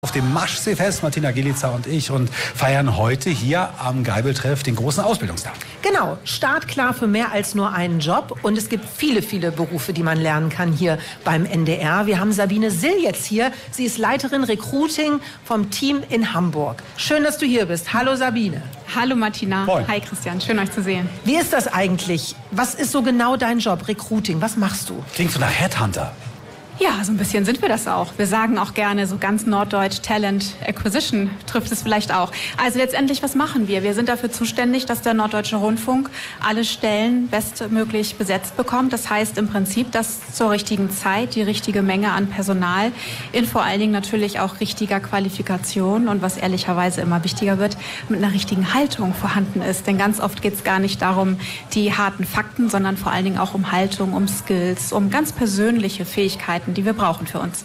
Auf dem Maschsee-Fest, Martina Gielica und ich, und feiern heute hier am Geibeltreff den großen Ausbildungstag. Genau, startklar für mehr als nur einen Job. Und es gibt viele, viele Berufe, die man lernen kann hier beim NDR. Wir haben Sabine Sill jetzt hier. Sie ist Leiterin Recruiting vom Team in Hamburg. Schön, dass du hier bist. Hallo Sabine. Hallo Martina. Moin. Hi Christian, schön euch zu sehen. Wie ist das eigentlich? Was ist so genau dein Job, Recruiting? Was machst du? Klingt so nach Headhunter. Ja, so ein bisschen sind wir das auch. Wir sagen auch gerne so ganz norddeutsch Talent Acquisition trifft es vielleicht auch. Also letztendlich, was machen wir? Wir sind dafür zuständig, dass der Norddeutsche Rundfunk alle Stellen bestmöglich besetzt bekommt. Das heißt im Prinzip, dass zur richtigen Zeit die richtige Menge an Personal in vor allen Dingen natürlich auch richtiger Qualifikation und was ehrlicherweise immer wichtiger wird, mit einer richtigen Haltung vorhanden ist. Denn ganz oft geht es gar nicht darum, die harten Fakten, sondern vor allen Dingen auch um Haltung, um Skills, um ganz persönliche Fähigkeiten, die wir brauchen für uns.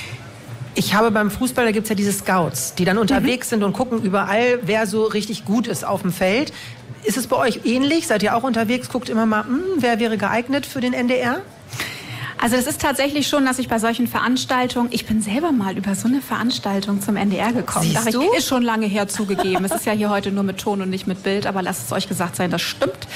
Ich habe beim Fußball, da gibt es ja diese Scouts, die dann unterwegs sind und gucken überall, wer so richtig gut ist auf dem Feld. Ist es bei euch ähnlich? Seid ihr auch unterwegs? Guckt immer mal, wer wäre geeignet für den NDR? Also das ist tatsächlich schon, dass ich bei solchen Veranstaltungen, ich bin selber mal über so eine Veranstaltung zum NDR gekommen. Siehst du? Ist schon lange her zugegeben. Es ist ja hier heute nur mit Ton und nicht mit Bild, aber lasst es euch gesagt sein, das stimmt.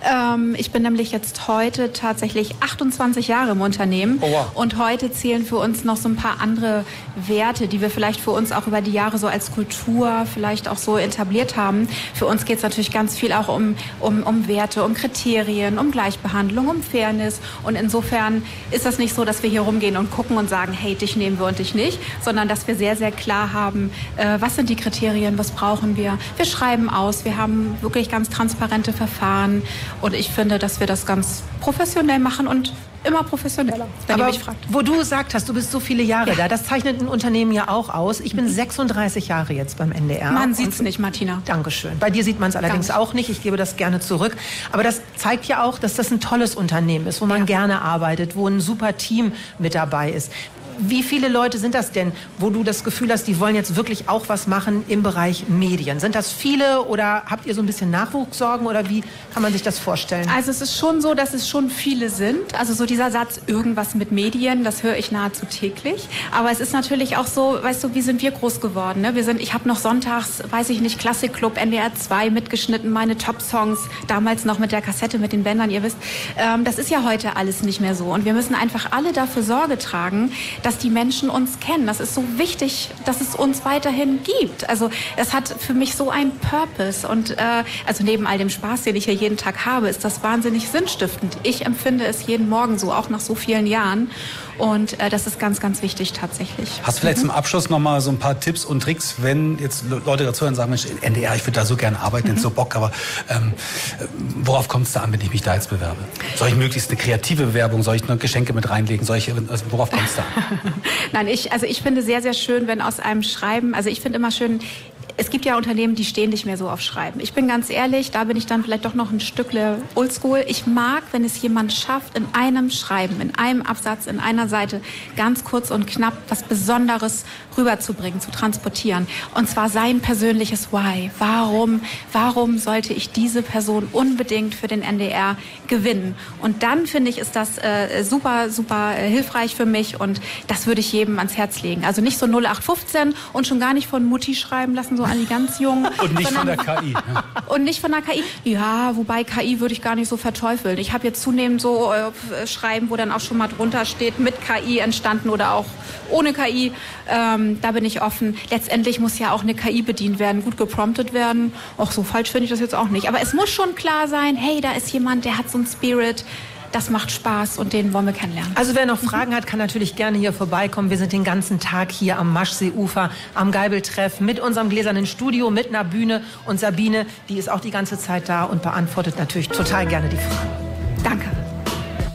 Ich bin nämlich jetzt heute tatsächlich 28 Jahre im Unternehmen. Oh wow. Und heute zählen für uns noch so ein paar andere Werte, die wir vielleicht für uns auch über die Jahre so als Kultur vielleicht auch so etabliert haben. Für uns geht es natürlich ganz viel auch um Werte, um Kriterien, um Gleichbehandlung, um Fairness. Und insofern ist das nicht so, dass wir hier rumgehen und gucken und sagen, hey, dich nehmen wir und dich nicht, sondern dass wir sehr, sehr klar haben, was sind die Kriterien, was brauchen wir. Wir schreiben aus, wir haben wirklich ganz transparente Verfahren und ich finde, dass wir das ganz professionell machen und immer professioneller, wenn ihr mich fragt. Wo du gesagt hast, du bist so viele Jahre da, das zeichnet ein Unternehmen ja auch aus. Ich bin 36 Jahre jetzt beim NDR. Man sieht es nicht, Martina. Dankeschön. Bei dir sieht man es allerdings auch nicht. Ich gebe das gerne zurück. Aber das zeigt ja auch, dass das ein tolles Unternehmen ist, wo man gerne arbeitet, wo ein super Team mit dabei ist. Wie viele Leute sind das denn, wo du das Gefühl hast, die wollen jetzt wirklich auch was machen im Bereich Medien? Sind das viele oder habt ihr so ein bisschen Nachwuchssorgen oder wie kann man sich das vorstellen? Also es ist schon so, dass es schon viele sind. Also so dieser Satz, irgendwas mit Medien, das höre ich nahezu täglich. Aber es ist natürlich auch so, weißt du, wie sind wir groß geworden? Ne? Ich habe noch sonntags, weiß ich nicht, Klassikclub, NDR 2 mitgeschnitten, meine Top-Songs, damals noch mit der Kassette, mit den Bändern, ihr wisst. Das ist ja heute alles nicht mehr so. Und wir müssen einfach alle dafür Sorge tragen, dass die Menschen uns kennen. Das ist so wichtig, dass es uns weiterhin gibt. Also es hat für mich so einen Purpose und also neben all dem Spaß, den ich hier jeden Tag habe, ist das wahnsinnig sinnstiftend. Ich empfinde es jeden Morgen so, auch nach so vielen Jahren. Und das ist ganz, ganz wichtig tatsächlich. Hast du vielleicht zum Abschluss noch mal so ein paar Tipps und Tricks, wenn jetzt Leute dazu hören und sagen, Mensch, NDR, ich würde da so gerne arbeiten, hätte so Bock, aber worauf kommt es da an, wenn ich mich da jetzt bewerbe? Soll ich möglichst eine kreative Bewerbung, soll ich nur Geschenke mit reinlegen, worauf kommt es da an? Nein, ich finde sehr, sehr schön, wenn aus einem Schreiben, also ich finde immer schön, es gibt ja Unternehmen, die stehen nicht mehr so auf Schreiben. Ich bin ganz ehrlich, da bin ich dann vielleicht doch noch ein Stückle oldschool. Ich mag, wenn es jemand schafft, in einem Schreiben, in einem Absatz, in einer Seite, ganz kurz und knapp was Besonderes rüberzubringen, zu transportieren. Und zwar sein persönliches Why. Warum sollte ich diese Person unbedingt für den NDR gewinnen? Und dann, finde ich, ist das super, super hilfreich für mich und das würde ich jedem ans Herz legen. Also nicht so 0815 und schon gar nicht von Mutti schreiben lassen, so an die ganz Jungen. Und nicht von der KI. Ja. Und nicht von der KI. Ja, wobei KI würde ich gar nicht so verteufeln. Ich habe jetzt zunehmend so Schreiben, wo dann auch schon mal drunter steht, mit KI entstanden oder auch ohne KI. Da bin ich offen. Letztendlich muss ja auch eine KI bedient werden, gut gepromptet werden. Auch so falsch finde ich das jetzt auch nicht. Aber es muss schon klar sein, hey, da ist jemand, der hat so einen Spirit. Das macht Spaß und den wollen wir kennenlernen. Also wer noch Fragen hat, kann natürlich gerne hier vorbeikommen. Wir sind den ganzen Tag hier am Maschseeufer, am Geibeltreff mit unserem gläsernen Studio, mit einer Bühne. Und Sabine, die ist auch die ganze Zeit da und beantwortet natürlich total gerne die Fragen.